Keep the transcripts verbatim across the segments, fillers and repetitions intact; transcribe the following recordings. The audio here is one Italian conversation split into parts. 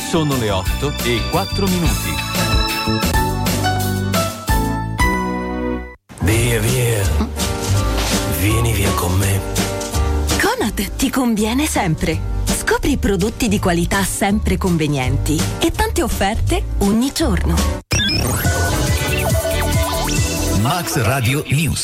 Sono le otto e quattro minuti. Via, via. Vieni via con me. Conad ti conviene sempre. Scopri prodotti di qualità sempre convenienti e tante offerte ogni giorno. Max Radio News.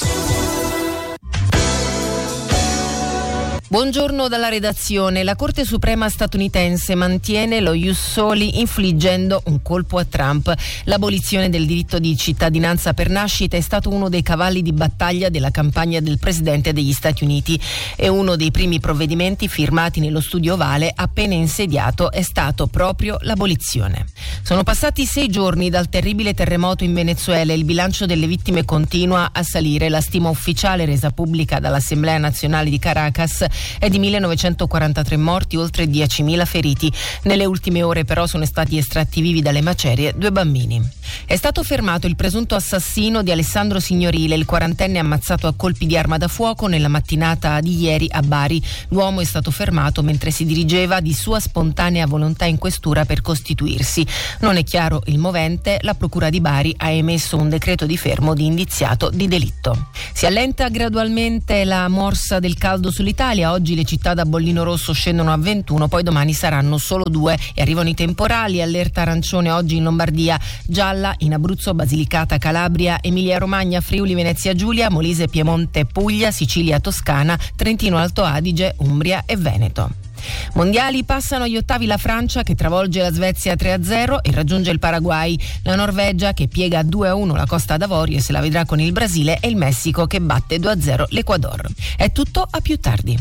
Buongiorno dalla redazione. La Corte Suprema statunitense mantiene lo ius soli infliggendo un colpo a Trump. L'abolizione del diritto di cittadinanza per nascita è stato uno dei cavalli di battaglia della campagna del presidente degli Stati Uniti e uno dei primi provvedimenti firmati nello studio ovale appena insediato è stato proprio l'abolizione. Sono passati sei giorni dal terribile terremoto in Venezuela e il bilancio delle vittime continua a salire. La stima ufficiale resa pubblica dall'Assemblea Nazionale di Caracas è di millenovecentoquarantatré morti, oltre diecimila feriti. Nelle ultime ore però sono stati estratti vivi dalle macerie due bambini. È stato fermato il presunto assassino di Alessandro Signorile, il quarantenne ammazzato a colpi di arma da fuoco nella mattinata di ieri a Bari. L'uomo è stato fermato mentre si dirigeva di sua spontanea volontà in questura per costituirsi. Non è chiaro il movente, la procura di Bari ha emesso un decreto di fermo di indiziato di delitto. Si allenta gradualmente la morsa del caldo sull'Italia. Oggi le città da bollino rosso scendono a ventuno, poi domani saranno solo due e arrivano i temporali. Allerta arancione oggi in Lombardia, gialla in Abruzzo, Basilicata, Calabria, Emilia Romagna, Friuli, Venezia Giulia, Molise, Piemonte, Puglia, Sicilia, Toscana, Trentino Alto Adige, Umbria e Veneto. Mondiali, passano agli ottavi la Francia che travolge la Svezia tre a zero e raggiunge il Paraguay, la Norvegia che piega due a uno la Costa d'Avorio e se la vedrà con il Brasile e il Messico che batte due a zero l'Ecuador. È tutto, a più tardi.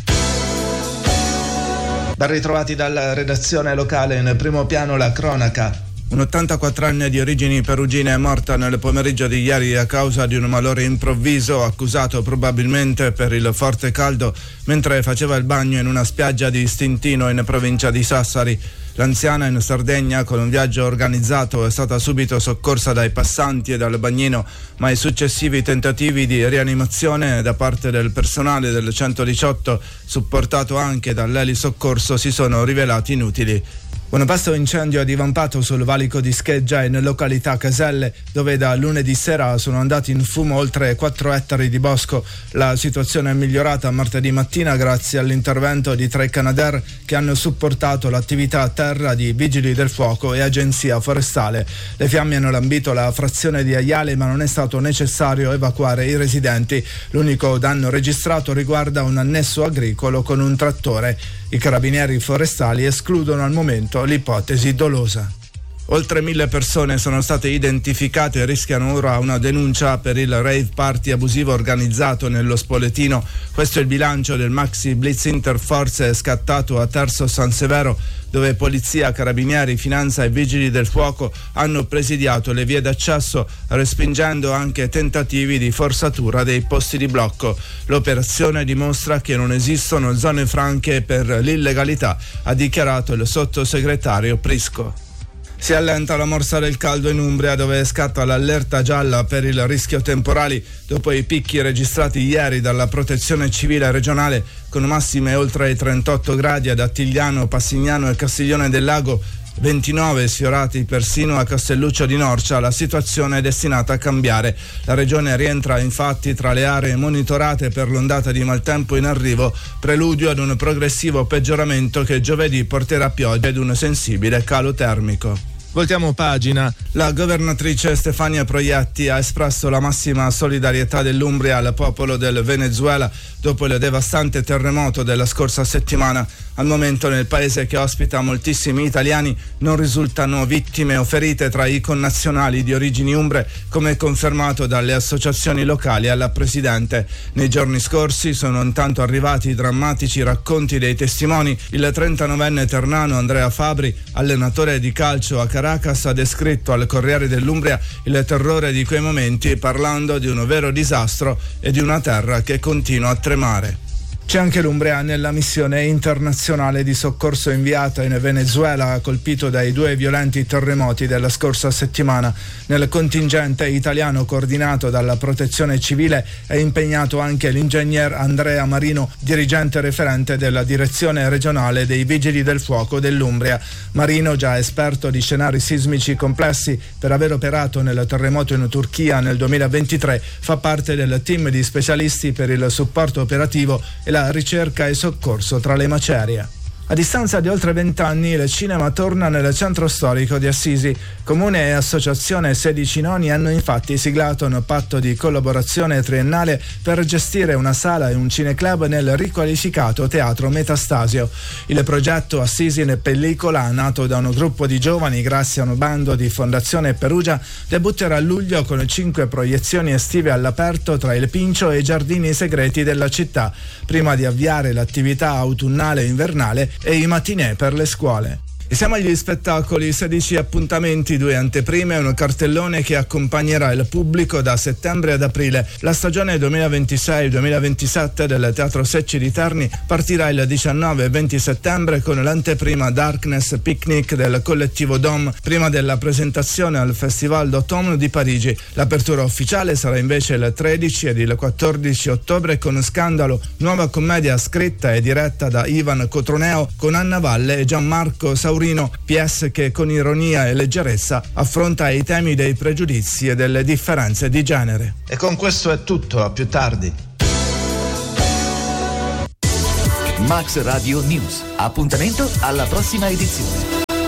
Ben ritrovati dalla redazione locale. In primo piano la cronaca. Un ottantaquattrenne di origini perugine è morta nel pomeriggio di ieri a causa di un malore improvviso, accusato probabilmente per il forte caldo mentre faceva il bagno in una spiaggia di Stintino in provincia di Sassari. L'anziana in Sardegna, con un viaggio organizzato, è stata subito soccorsa dai passanti e dal bagnino, ma i successivi tentativi di rianimazione da parte del personale del centodiciotto, supportato anche dall'elisoccorso, si sono rivelati inutili. Un vasto incendio è divampato sul valico di Scheggia in località Caselle, dove da lunedì sera sono andati in fumo oltre quattro ettari di bosco. La situazione è migliorata martedì mattina grazie all'intervento di tre Canadair che hanno supportato l'attività a terra di vigili del fuoco e agenzia forestale. Le fiamme hanno lambito la frazione di Aiale, ma non è stato necessario evacuare i residenti. L'unico danno registrato riguarda un annesso agricolo con un trattore. I carabinieri forestali escludono al momento l'ipotesi dolosa. Oltre mille persone sono state identificate e rischiano ora una denuncia per il rave party abusivo organizzato nello Spoletino. Questo è il bilancio del maxi blitz interforze scattato a Terzo San Severo, dove polizia, carabinieri, finanza e vigili del fuoco hanno presidiato le vie d'accesso, respingendo anche tentativi di forzatura dei posti di blocco. L'operazione dimostra che non esistono zone franche per l'illegalità, ha dichiarato il sottosegretario Prisco. Si allenta la morsa del caldo in Umbria, dove scatta l'allerta gialla per il rischio temporali dopo i picchi registrati ieri dalla Protezione Civile regionale, con massime oltre i trentotto gradi ad Attigliano, Passignano e Castiglione del Lago, ventinove sfiorati persino a Castelluccio di Norcia. La situazione è destinata a cambiare. La regione rientra infatti tra le aree monitorate per l'ondata di maltempo in arrivo, preludio ad un progressivo peggioramento che giovedì porterà pioggia ed un sensibile calo termico. Voltiamo pagina. La governatrice Stefania Proietti ha espresso la massima solidarietà dell'Umbria al popolo del Venezuela dopo il devastante terremoto della scorsa settimana. Al momento nel paese, che ospita moltissimi italiani, non risultano vittime o ferite tra i connazionali di origini umbre, come confermato dalle associazioni locali alla Presidente. Nei giorni scorsi sono intanto arrivati i drammatici racconti dei testimoni. Il trentanovenne ternano Andrea Fabri, allenatore di calcio a Caracas, ha descritto al Corriere dell'Umbria il terrore di quei momenti, parlando di un vero disastro e di una terra che continua a tremare. C'è anche l'Umbria nella missione internazionale di soccorso inviata in Venezuela, colpito dai due violenti terremoti della scorsa settimana. Nel contingente italiano coordinato dalla Protezione Civile è impegnato anche l'ingegner Andrea Marino, dirigente referente della direzione regionale dei Vigili del Fuoco dell'Umbria. Marino, già esperto di scenari sismici complessi per aver operato nel terremoto in Turchia nel duemilaventitré, fa parte del team di specialisti per il supporto operativo e la ricerca e soccorso tra le macerie. A distanza di oltre vent'anni il cinema torna nel centro storico di Assisi. Comune e associazione sedici noni hanno infatti siglato un patto di collaborazione triennale per gestire una sala e un cineclub nel riqualificato Teatro Metastasio. Il progetto Assisi in pellicola, nato da un gruppo di giovani grazie a un bando di Fondazione Perugia, debutterà a luglio con cinque proiezioni estive all'aperto tra il Pincio e i giardini segreti della città, prima di avviare l'attività autunnale e invernale e i matinè per le scuole. E siamo agli spettacoli, sedici appuntamenti, due anteprime e un cartellone che accompagnerà il pubblico da settembre ad aprile. La stagione duemilaventisei duemilaventisette del Teatro Secci di Terni partirà il diciannove e venti settembre con l'anteprima Darkness Picnic del collettivo Dom, prima della presentazione al Festival d'Automne di Parigi. L'apertura ufficiale sarà invece il tredici ed il quattordici ottobre con Scandalo, nuova commedia scritta e diretta da Ivan Cotroneo con Anna Valle e Gianmarco Saurino. P S che con ironia e leggerezza affronta i temi dei pregiudizi e delle differenze di genere. E con questo è tutto, a più tardi. Max Radio News. Appuntamento alla prossima edizione.